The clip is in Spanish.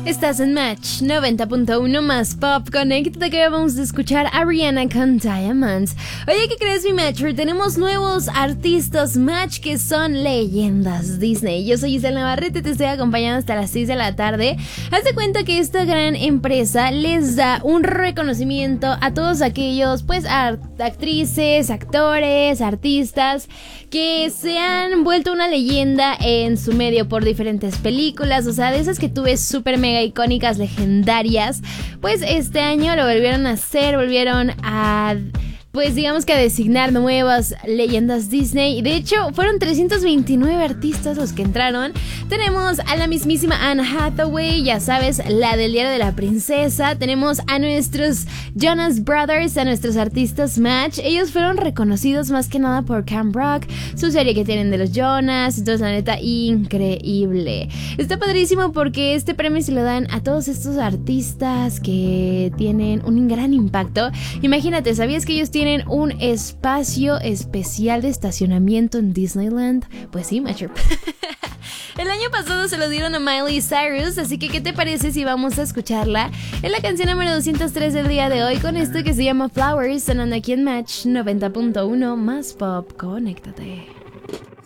Estás en Match 90.1 más Pop. Conéctate que vamos a escuchar a Rihanna con Diamonds. Oye, ¿qué crees, mi Matcher? Tenemos nuevos artistas Match que son leyendas Disney. Yo soy Isabel Navarrete y te estoy acompañando hasta las 6 de la tarde. Haz de cuenta que esta gran empresa les da un reconocimiento a todos aquellos, pues, actrices, actores, artistas que se han vuelto una leyenda en su medio por diferentes películas. O sea, de esas que tú ves súper mega icónicas, legendarias. Pues este año lo volvieron a hacer, volvieron a... pues digamos que a designar nuevas leyendas Disney. De hecho, fueron 329 artistas los que entraron. Tenemos a la mismísima Anne Hathaway, ya sabes, la del Diario de la Princesa. Tenemos a nuestros Jonas Brothers, a nuestros artistas Match. Ellos fueron reconocidos más que nada por Camp Rock, su serie que tienen de los Jonas. Entonces, la neta, increíble. Está padrísimo porque este premio se lo dan a todos estos artistas que tienen un gran impacto. Imagínate, ¿sabías que ellos tienen un espacio especial de estacionamiento en Disneyland? Pues sí, Matcher. El año pasado se lo dieron a Miley Cyrus, así que ¿qué te parece si vamos a escucharla? Es la canción número 203 del día de hoy con esto que se llama Flowers, sonando aquí en Match 90.1 más Pop. Conéctate.